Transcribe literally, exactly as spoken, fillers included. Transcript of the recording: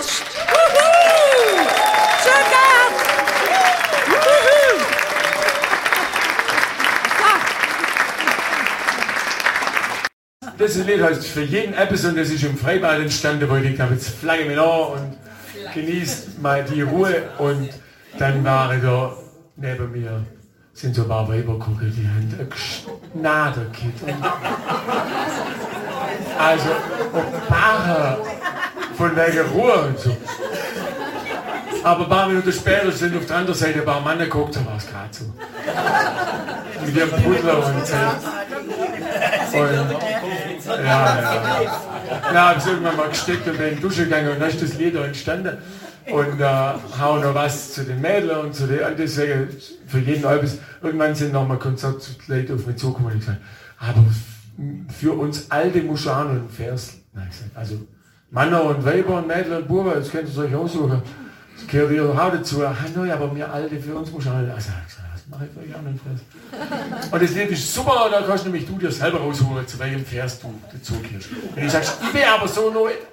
Gast. Juhu. Schön gehabt. Juhu. Das Lied heißt für jeden etwas und das ist im Freibad entstanden, wo ich gedacht habe, jetzt flagge mich an und genießt mal die Ruhe. Und dann waren da neben mir sind so ein paar Weiber geguckt, die haben eine Gnade gehabt. Also ein paar von der Ruhe und so. Aber ein paar Minuten später sind auf der anderen Seite ein paar Männer geguckt, da war es gerade so. Mit ihrem Pudler und so. Und ja, ja. Ja, habe ich irgendwann mal gesteckt und bin in die Dusche gegangen und dann ist das Lied entstanden. Und äh, hau noch was zu den Mädels und zu den, deswegen für jeden halbes. Irgendwann sind nochmal Konzertleute auf mich zugekommen und gesagt, aber für uns Alte musst du auch noch einen Vers. Nein, ich sag, also Männer und Weiber und Mädel und Buben, das könnt ihr euch aussuchen. Das gehört ihr auch dazu. Ah, nein, aber wir Alte, für uns musst du auch noch. Also, das mache ich für euch auch noch einen Vers. Und das Lied ist super, da kannst du nämlich du dir selber rausholen, zu welchem Vers du dazu gehst. Wenn du sagst, ich will aber so noch